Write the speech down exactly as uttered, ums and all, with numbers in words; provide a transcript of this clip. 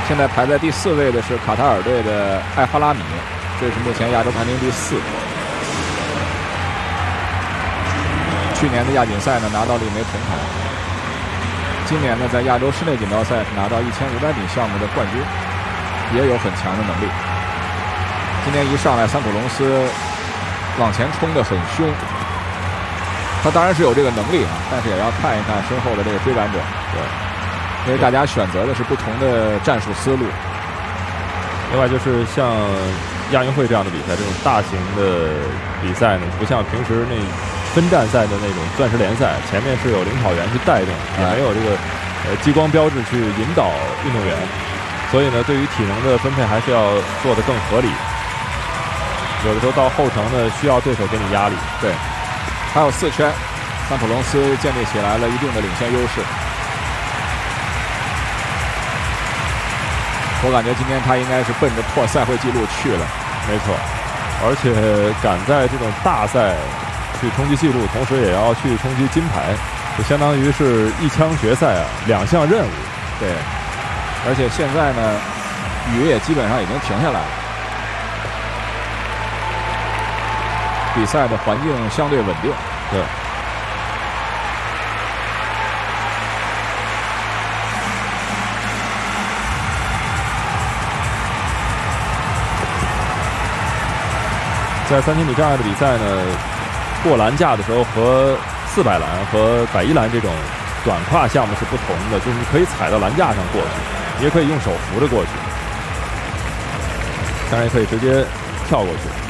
现在排在第四位的是卡塔尔队的艾哈拉米，这是目前亚洲排名第四。去年的亚锦赛呢拿到了一枚铜牌，今年呢在亚洲室内锦标赛拿到一千五百米项目的冠军，也有很强的能力。今天一上来，桑普隆斯往前冲得很凶，他当然是有这个能力啊，但是也要看一看身后的这个追赶者，对，因为大家选择的是不同的战术思路。 另外就是像亚运会这样的比赛，这种大型的比赛呢，不像平时那分站赛的那种钻石联赛，前面是有领跑员去带动，也没有这个呃激光标志去引导运动员，所以呢，对于体能的分配还是要做得更合理。有的时候到后程呢，需要对手给你压力。 对，还有四圈，桑普隆斯建立起来了一定的领先优势。我感觉今天他应该是奔着破赛会纪录去了。 没错，而且赶在这种大赛去冲击纪录，同时也要去冲击金牌，就相当于是一枪决赛啊，两项任务。 对，而且现在呢，雨也基本上已经停下来了。比赛的环境相对稳定， 对。在三千米障碍的比赛呢，过栏架的时候和四百栏和百一栏这种短跨项目是不同的，就是你可以踩到栏架上过去，也可以用手扶着过去，当然也可以直接跳过去。